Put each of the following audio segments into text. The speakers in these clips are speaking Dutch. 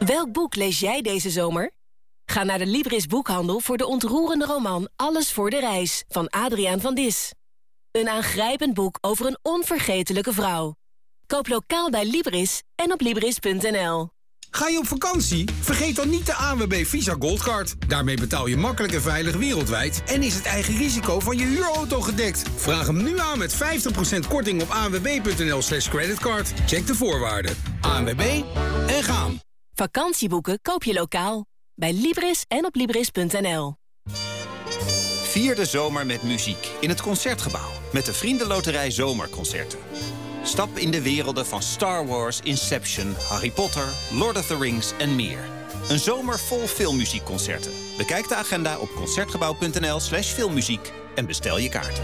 Welk boek lees jij deze zomer? Ga naar de Libris boekhandel voor de ontroerende roman Alles voor de reis van Adriaan van Dis. Een aangrijpend boek over een onvergetelijke vrouw. Koop lokaal bij Libris en op Libris.nl. Ga je op vakantie? Vergeet dan niet de ANWB Visa Goldcard. Daarmee betaal je makkelijk en veilig wereldwijd... en is het eigen risico van je huurauto gedekt. Vraag hem nu aan met 50% korting op anwb.nl/creditcard. Check de voorwaarden. ANWB en gaan. Vakantieboeken koop je lokaal. Bij Libris en op Libris.nl. Vier de zomer met muziek in het Concertgebouw. Met de Vriendenloterij Zomerconcerten. Stap in de werelden van Star Wars, Inception, Harry Potter, Lord of the Rings en meer. Een zomer vol filmmuziekconcerten. Bekijk de agenda op concertgebouw.nl/filmmuziek en bestel je kaarten.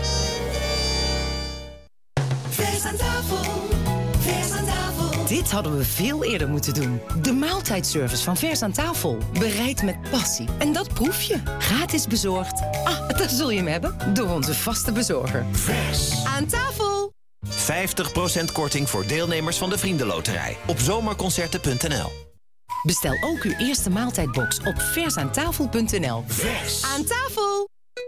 Vers aan tafel, vers aan tafel. Dit hadden we veel eerder moeten doen. De maaltijdservice van Vers aan tafel. Bereid met passie. En dat proef je. Gratis bezorgd. Daar zul je hem hebben. Door onze vaste bezorger. Vers aan tafel. 50% korting voor deelnemers van de Vriendenloterij op zomerconcerten.nl. Bestel ook uw eerste maaltijdbox op versaantafel.nl. Vers aan tafel.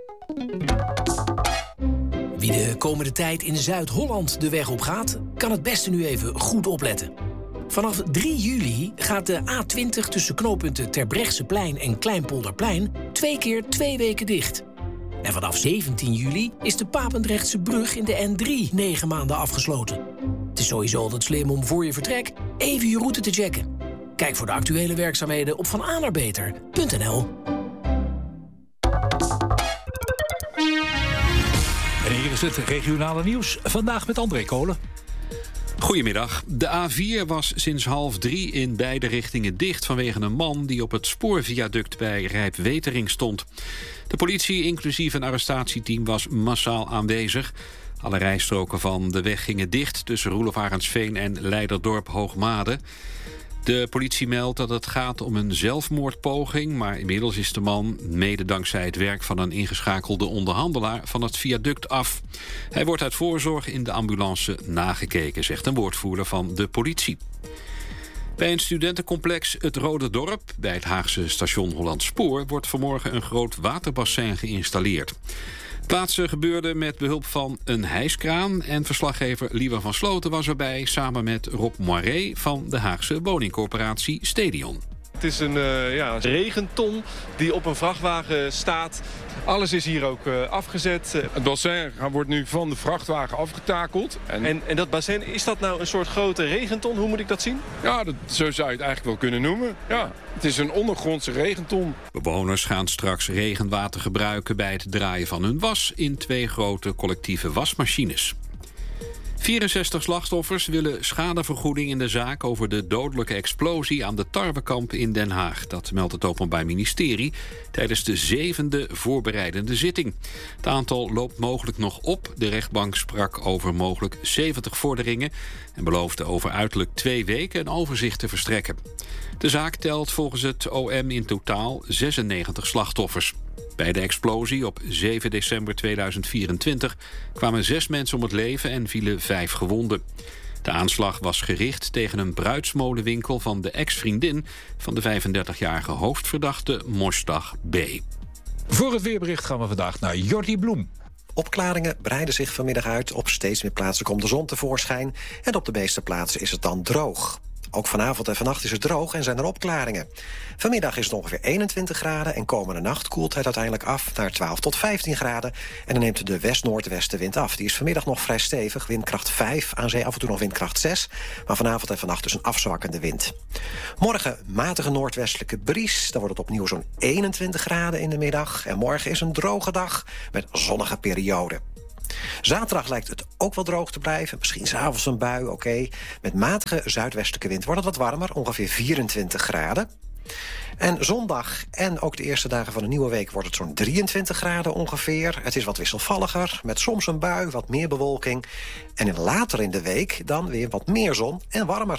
Wie de komende tijd in Zuid-Holland de weg op gaat, kan het beste nu even goed opletten. Vanaf 3 juli gaat de A20 tussen knooppunten Terbrechtseplein en Kleinpolderplein 2 keer 2 weken dicht. En vanaf 17 juli is de Papendrechtse brug in de N3 9 maanden afgesloten. Het is sowieso altijd slim om voor je vertrek even je route te checken. Kijk voor de actuele werkzaamheden op vananerbeter.nl. En hier is het regionale nieuws. Vandaag met André Kolen. Goedemiddag. De A4 was sinds 2:30 in beide richtingen dicht vanwege een man die op het spoorviaduct bij Rijpwetering stond. De politie, inclusief een arrestatieteam, was massaal aanwezig. Alle rijstroken van de weg gingen dicht tussen Roelof Arendsveen en Leiderdorp-Hoogmade. De politie meldt dat het gaat om een zelfmoordpoging, maar inmiddels is de man, mede dankzij het werk van een ingeschakelde onderhandelaar, van het viaduct af. Hij wordt uit voorzorg in de ambulance nagekeken, zegt een woordvoerder van de politie. Bij een studentencomplex Het Rode Dorp, bij het Haagse station Hollandspoor, wordt vanmorgen een groot waterbassin geïnstalleerd. Plaatsen gebeurde met behulp van een hijskraan en verslaggever Lieber van Sloten was erbij samen met Rob Moiré van de Haagse woningcorporatie Stedion. Het is een regenton die op een vrachtwagen staat. Alles is hier ook afgezet. Het bassin wordt nu van de vrachtwagen afgetakeld. En dat bassin, is dat nou een soort grote regenton? Hoe moet ik dat zien? Ja, zo zou je het eigenlijk wel kunnen noemen. Ja, het is een ondergrondse regenton. Bewoners gaan straks regenwater gebruiken bij het draaien van hun was in 2 grote collectieve wasmachines. 64 slachtoffers willen schadevergoeding in de zaak over de dodelijke explosie aan de tarwekamp in Den Haag. Dat meldt het Openbaar Ministerie tijdens de 7e voorbereidende zitting. Het aantal loopt mogelijk nog op. De rechtbank sprak over mogelijk 70 vorderingen en beloofde over uiterlijk 2 weken een overzicht te verstrekken. De zaak telt volgens het OM in totaal 96 slachtoffers. Bij de explosie op 7 december 2024 kwamen 6 mensen om het leven en vielen 5 gewonden. De aanslag was gericht tegen een bruidsmolenwinkel van de ex-vriendin van de 35-jarige hoofdverdachte Mosdag B. Voor het weerbericht gaan we vandaag naar Jordi Bloem. Opklaringen breiden zich vanmiddag uit. Op steeds meer plaatsen komt de zon tevoorschijn. En op de meeste plaatsen is het dan droog. Ook vanavond en vannacht is het droog en zijn er opklaringen. Vanmiddag is het ongeveer 21 graden en komende nacht koelt het uiteindelijk af naar 12 tot 15 graden. En dan neemt de west-noordwestenwind af. Die is vanmiddag nog vrij stevig, windkracht 5, aan zee af en toe nog windkracht 6. Maar vanavond en vannacht dus een afzwakkende wind. Morgen matige noordwestelijke bries. Dan wordt het opnieuw zo'n 21 graden in de middag. En morgen is een droge dag met zonnige perioden. Zaterdag lijkt het ook wel droog te blijven. Misschien 's avonds een bui, oké. Met matige zuidwestelijke wind wordt het wat warmer, ongeveer 24 graden. En zondag en ook de eerste dagen van de nieuwe week wordt het zo'n 23 graden ongeveer. Het is wat wisselvalliger, met soms een bui, wat meer bewolking. En later in de week dan weer wat meer zon en warmer.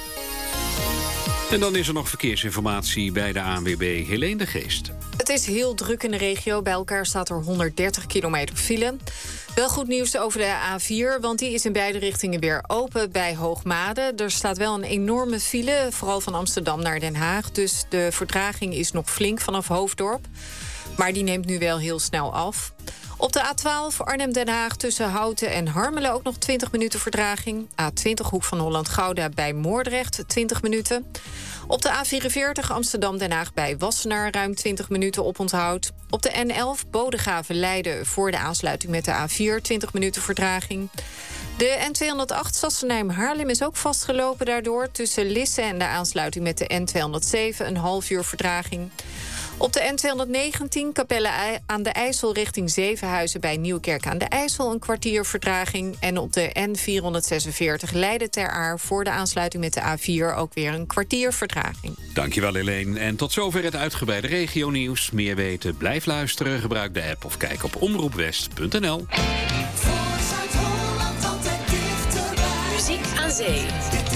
En dan is er nog verkeersinformatie bij de ANWB. Helene de Geest. Het is heel druk in de regio. Bij elkaar staat er 130 kilometer file. Wel goed nieuws over de A4, want die is in beide richtingen weer open bij Hoogmade. Er staat wel een enorme file, vooral van Amsterdam naar Den Haag. Dus de vertraging is nog flink vanaf Hoofddorp. Maar die neemt nu wel heel snel af. Op de A12 Arnhem-Den Haag tussen Houten en Harmelen ook nog 20 minuten vertraging. A20 Hoek van Holland-Gouda bij Moordrecht 20 minuten. Op de A44 Amsterdam-Den Haag bij Wassenaar ruim 20 minuten oponthoud. Op de N11 Bodegraven-Leiden voor de aansluiting met de A4 20 minuten vertraging. De N208 Sassenheim-Haarlem is ook vastgelopen daardoor. Tussen Lisse en de aansluiting met de N207 een half uur vertraging. Op de N219 Capelle aan de IJssel richting Zevenhuizen bij Nieuwkerk aan de IJssel een kwartier vertraging. En op de N446 Leiden ter Aar voor de aansluiting met de A4 ook weer een kwartier vertraging. Dankjewel Helene. En tot zover het uitgebreide regionieuws. Meer weten, blijf luisteren, gebruik de app of kijk op omroepwest.nl. Muziek aan zee.